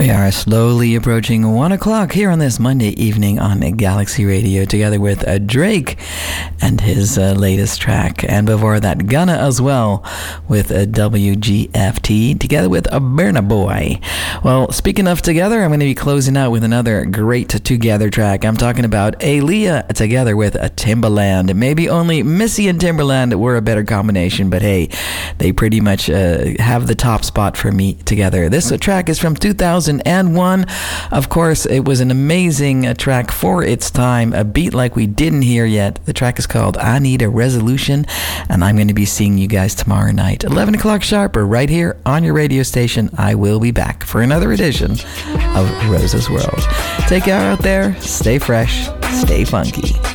We are slowly approaching 1 o'clock here on this Monday evening on Galaxy Radio, together with Drake and his latest track. And before that, Gunna as well with WGFT, together with Burna Boy. Well, speaking of together, I'm going to be closing out with another great together track. I'm talking about Aaliyah together with Timbaland. Maybe only Missy and Timbaland were a better combination, but hey, they pretty much have the top spot for me together. This track is from 2001. Of course, it was an amazing track for its time, a beat like we didn't hear yet. The track is called I Need a Resolution, and I'm going to be seeing you guys tomorrow night, 11 o'clock sharp, or right here on your radio station. I will be back for another edition of Rose's World. Take care out there, stay fresh, stay funky.